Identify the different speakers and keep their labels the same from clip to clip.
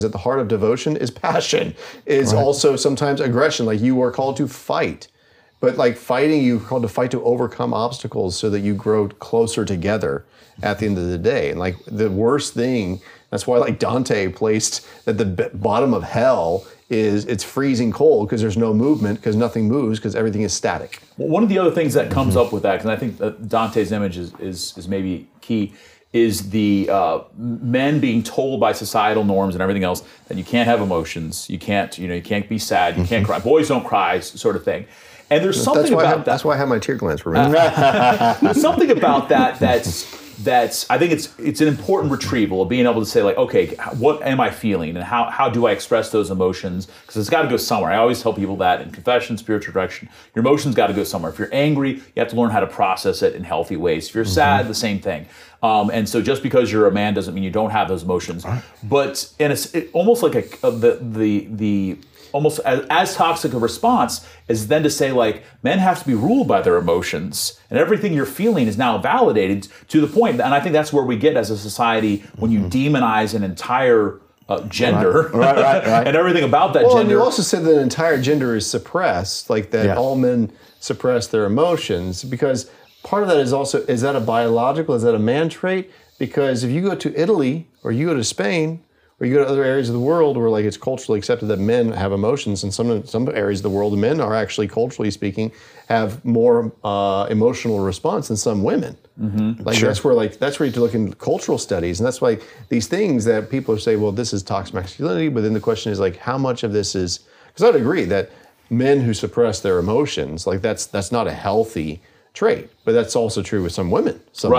Speaker 1: At the heart of devotion is passion, is also sometimes aggression. Like you are called to fight, but like fighting, you're called to fight to overcome obstacles so that you grow closer together at the end of the day. And like the worst thing, that's why like Dante placed at the bottom of hell is it's freezing cold because there's no movement, because nothing moves, because everything is static.
Speaker 2: Well, one of the other things that comes up with that, because I think that Dante's image is maybe key, is the men being told by societal norms and everything else that you can't have emotions, you can't be sad, you can't cry, boys don't cry, sort of thing. And there's something about that.
Speaker 1: That's why I have my tear glands removed.
Speaker 2: There's something about that that's I think it's an important retrieval of being able to say like, okay, what am I feeling and how do I express those emotions? Because it's got to go somewhere. I always tell people that in confession, spiritual direction, your emotions got to go somewhere. If you're angry, you have to learn how to process it in healthy ways. If you're sad, the same thing. And so just because you're a man doesn't mean you don't have those emotions. But and it's almost like the almost as toxic a response is then to say like men have to be ruled by their emotions and everything you're feeling is now validated to the point, and I think that's where we get as a society when you demonize an entire gender
Speaker 1: right.
Speaker 2: and everything about that
Speaker 1: gender.
Speaker 2: And
Speaker 1: you also said that an entire gender is suppressed, like that all men suppress their emotions, because part of that is that a biological, is that a man trait? Because if you go to Italy or you go to Spain, or you go to other areas of the world where like it's culturally accepted that men have emotions, and some areas of the world, men are actually, culturally speaking, have more emotional response than some women. Like that's where you look in cultural studies, and that's why these things that people say, well, this is toxic masculinity, but then the question is like, how much of this is? Because I'd agree that men who suppress their emotions, like that's not a healthy trait, but that's also true with some women. Some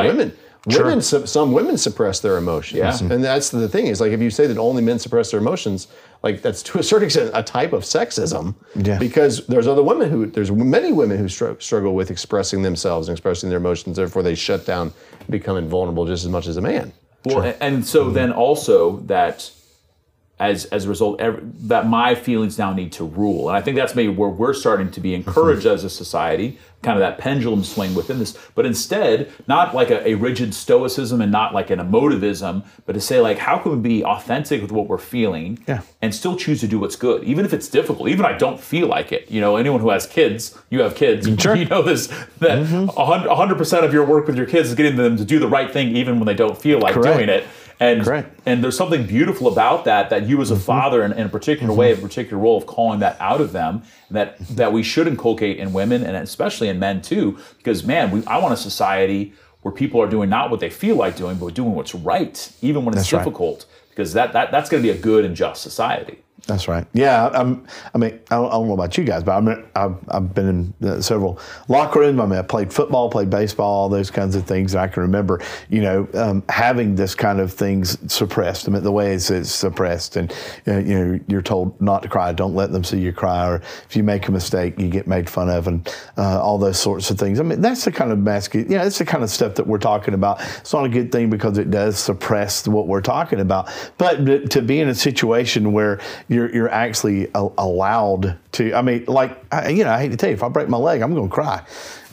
Speaker 1: women suppress their emotions, and that's the thing is like if you say that only men suppress their emotions, like that's to a certain extent a type of sexism, because there's many women who struggle with expressing themselves and expressing their emotions, therefore they shut down and become invulnerable just as much as a man.
Speaker 2: Well, and so then also that as a result, that my feelings now need to rule, and I think that's maybe where we're starting to be encouraged as a society, kind of that pendulum swing within this, but instead, not like a rigid stoicism and not like an emotivism, but to say like, how can we be authentic with what we're feeling and still choose to do what's good, even if it's difficult, even if I don't feel like it. You know, anyone who has kids, you have kids, you know this, that 100% of your work with your kids is getting them to do the right thing even when they don't feel like doing it. And there's something beautiful about that you as a father in a particular way, a particular role of calling that out of them, that we should inculcate in women and especially in men too, because man, I want a society where people are doing not what they feel like doing, but doing what's right, even when it's difficult, because that's going to be a good and just society.
Speaker 3: That's right. Yeah, I mean, I don't know about you guys, but I've been in several locker rooms. I mean, I played football, played baseball, all those kinds of things. And I can remember, having this kind of things suppressed. I mean, the way it's suppressed, and you're told not to cry. Don't let them see you cry, or if you make a mistake, you get made fun of, and all those sorts of things. I mean, that's the kind of masculine. It's the kind of stuff that we're talking about. It's not a good thing because it does suppress what we're talking about. But to be in a situation where you're actually allowed to. I mean, like I hate to tell you, if I break my leg, I'm going to cry,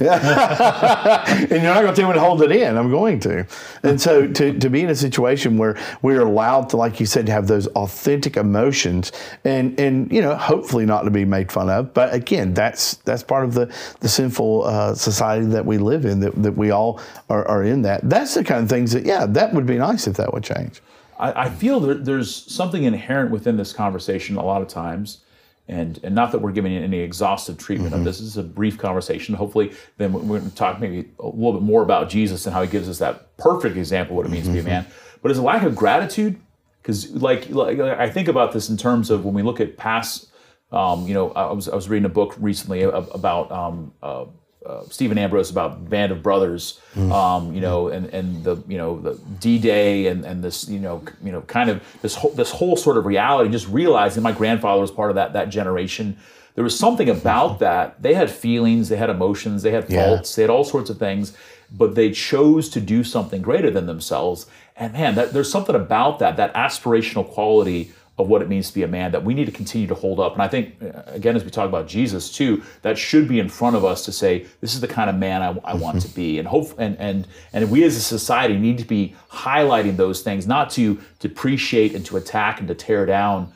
Speaker 3: and you're not going to tell me to hold it in. I'm going to. And so to be in a situation where we're allowed to, like you said, to have those authentic emotions, and hopefully not to be made fun of. But again, that's part of the sinful society that we live in. That we all are in that. That's the kind of things that would be nice if that would change.
Speaker 2: I feel there's something inherent within this conversation a lot of times, and not that we're giving any exhaustive treatment of this. This is a brief conversation. Hopefully, then we're going to talk maybe a little bit more about Jesus and how he gives us that perfect example of what it means to be a man. But is a lack of gratitude, because like I think about this in terms of when we look at past. I was reading a book recently about. Stephen Ambrose about Band of Brothers, and the D-Day and this kind of this whole sort of reality. Just realizing my grandfather was part of that generation. There was something about that. They had feelings, they had emotions, they had faults, they had all sorts of things, but they chose to do something greater than themselves. And man, there's something about that aspirational quality of what it means to be a man that we need to continue to hold up. And I think, again, as we talk about Jesus too, that should be in front of us to say, this is the kind of man I want to be. And we as a society need to be highlighting those things, not to depreciate and to attack and to tear down